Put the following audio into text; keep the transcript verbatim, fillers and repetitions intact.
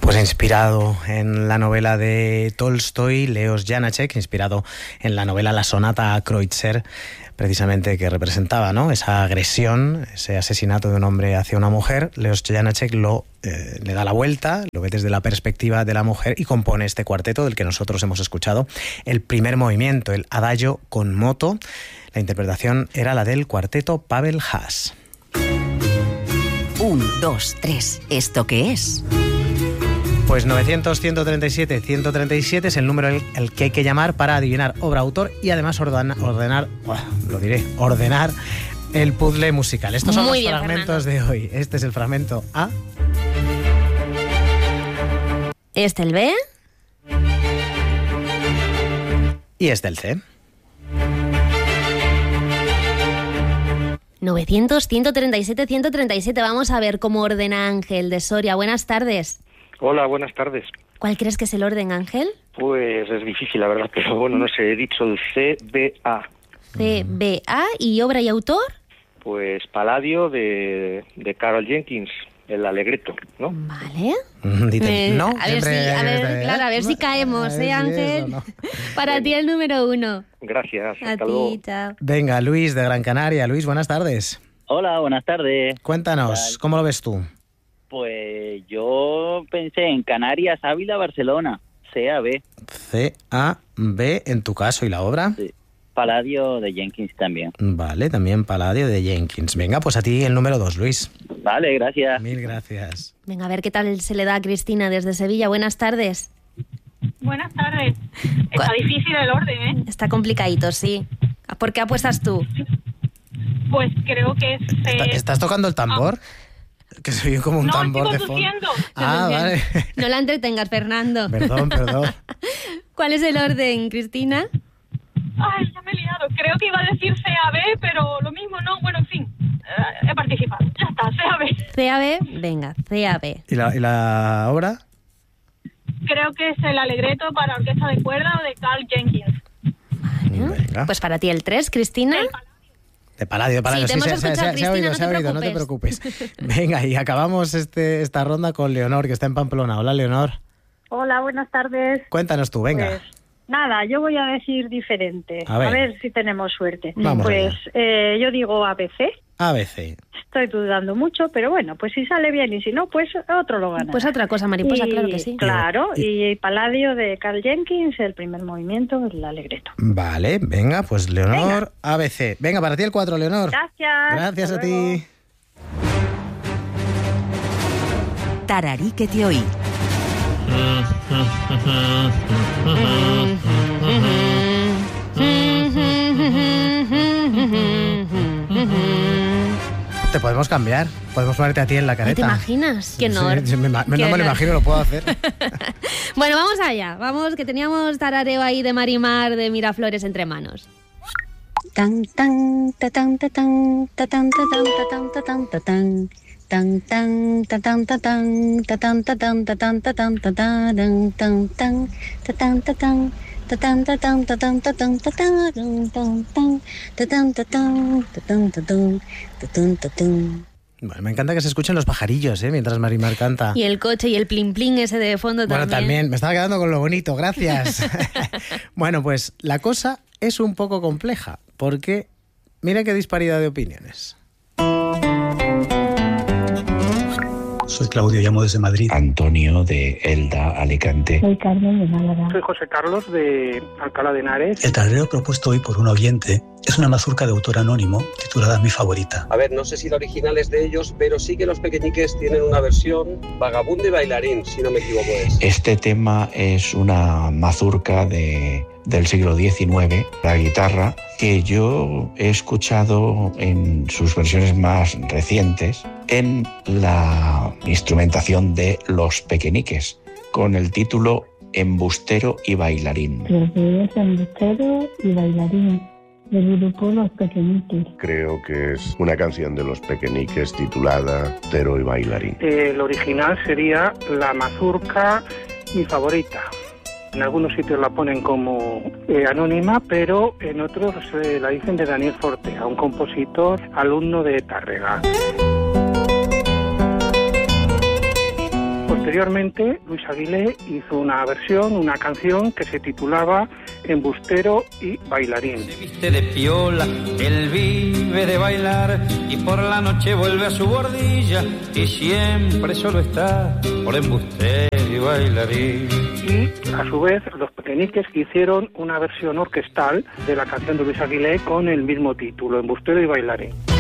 Pues inspirado en la novela de Tolstoy, Leos Janáček, inspirado en la novela La sonata a Kreutzer, precisamente que representaba, ¿no?, esa agresión, ese asesinato de un hombre hacia una mujer. Leos Janáček lo, eh, le da la vuelta, lo ve desde la perspectiva de la mujer y compone este cuarteto del que nosotros hemos escuchado el primer movimiento, el Adagio con moto. La interpretación era la del cuarteto Pavel Haas. Un, dos, tres. ¿Esto qué es? Pues novecientos, ciento treinta y siete, ciento treinta y siete es el número el, el que hay que llamar para adivinar obra, autor y además ordena, ordenar, oh, lo diré, ordenar el puzzle musical. Estos son Muy los bien, fragmentos Fernando. de hoy. Este es el fragmento A. Este el B. Y este el C. novecientos, ciento treinta y siete, ciento treinta y siete. Vamos a ver cómo ordena Ángel de Soria. Buenas tardes. Hola, buenas tardes. ¿Cuál crees que es el orden, Ángel? Pues es difícil, la verdad, pero bueno, no sé, he dicho el C B A. C, B, A. ¿Y obra y autor? Pues Palladio de, de Karl Jenkins, el Allegretto, ¿no? Vale. Dite, Eh, no, a ver si, siempre- a ver, siempre, claro, a ver si ¿eh? caemos, A ver ¿eh, si Ángel? eso, ¿no? Para ti el número uno. Gracias, A hasta luego. ti, chao. Venga, Luis de Gran Canaria. Luis, buenas tardes. Hola, buenas tardes. Cuéntanos, tal? ¿cómo lo ves tú? Pues yo pensé en Canarias, Ávila, Barcelona, C A B, C, A, B en tu caso. ¿Y la obra? sí. Palladio de Jenkins también. Vale, también Palladio de Jenkins. Venga, pues a ti el número dos, Luis. Vale, gracias. Mil gracias. Venga, a ver qué tal se le da a Cristina desde Sevilla. Buenas tardes. Buenas tardes. Está ¿Cuál? difícil el orden, ¿eh? Está complicadito, sí. ¿Por qué apuestas tú? Pues creo que es... eh, ¿Está- ¿Estás tocando el tambor? Que se oye como un no, tambor estoy de fondo. conduciendo. Ah, vale. No la entretengas, Fernando. Perdón, perdón. ¿Cuál es el orden, Cristina? Ay, ya me he liado. Creo que iba a decir C A B, pero lo mismo no. Bueno, en fin. Eh, he participado. Ya está, C A B. C A B, venga, C A B. ¿Y la, y la obra? Creo que es el Allegretto para orquesta de cuerda de Karl Jenkins. Venga. Pues para ti el tres, Cristina. El De Palladio, de Palladio. Sí, te hemos se, se- escuchado, se- se ha Cristina, oído, no se ha te oído, no te preocupes. Venga, y acabamos este, esta ronda con Leonor, que está en Pamplona. Hola, Leonor. Hola, buenas tardes. Cuéntanos tú, venga. Pues nada, yo voy a decir diferente. A ver. A ver si tenemos suerte. Vamos pues allá. eh, yo digo A B C. A B C. Estoy dudando mucho, pero bueno, pues si sale bien y si no, pues otro lo gana. Pues otra cosa, mariposa, Y- claro que sí. Claro, Y- y Palladio de Karl Jenkins, el primer movimiento, el Allegretto. Vale, venga, pues Leonor, A B C. Venga, para ti el cuatro, Leonor. Gracias. Gracias hasta a luego. ti. Tararí que te oí. Te podemos cambiar. Podemos ponerte a ti en la ¿No careta. te imaginas? Qué Sí, honor. sí, me, ma- Qué no me lo honor. imagino, lo puedo hacer. Bueno, vamos allá. Vamos, que teníamos tarareo ahí de Marimar de Miraflores entre manos. Tan tan ta tan ta tan ta tan ta tan ta tan ta tan ta tan tan tan ta tan ta tan ta tan ta tan ta tan ta tan ta tan tan tan ta tan ta tan ta tan ta tan ta tan ta tan ta tan tan tan ta tan ta tan ta tan ta tan ta tan ta tan. Bueno, me encanta que se escuchen los pajarillos, ¿eh? Mientras Marimar canta. Y el coche y el plin plin ese de fondo Bueno, también. también, me estaba quedando con lo bonito, gracias. Bueno, pues la cosa es un poco compleja, porque mira qué disparidad de opiniones. Soy Claudio, llamo desde Madrid. Antonio de Elda, Alicante. Soy Carmen de Málaga. Soy José Carlos de Alcalá de Henares. El tarareo propuesto hoy por un oyente es una mazurca de autor anónimo titulada Mi Favorita. A ver, no sé si la original es de ellos, pero sí que los Pequeñiques tienen una versión Vagabundo y Bailarín, si no me equivoco es. Este tema es una mazurca de, del siglo diecinueve, la guitarra, que yo he escuchado en sus versiones más recientes en la instrumentación de Los Pequeñiques, con el título Embustero y Bailarín. Creo que es embustero y bailarín del grupo Los Pequeñiques. Creo que es una canción de Los Pequeñiques titulada Tero y Bailarín. El original sería La Mazurca, Mi Favorita. En algunos sitios la ponen como eh, anónima, pero en otros eh, la dicen de Daniel Fortea, un compositor alumno de Tárrega. Posteriormente, Luis Aguilé hizo una versión, una canción que se titulaba Embustero y bailarín. Se viste de piola, él vive de bailar y por la noche vuelve a su bordilla y siempre solo está por embustero y bailarín. Y a su vez los Pequeñiques hicieron una versión orquestal de la canción de Luis Aguilé con el mismo título, Embustero y bailarín.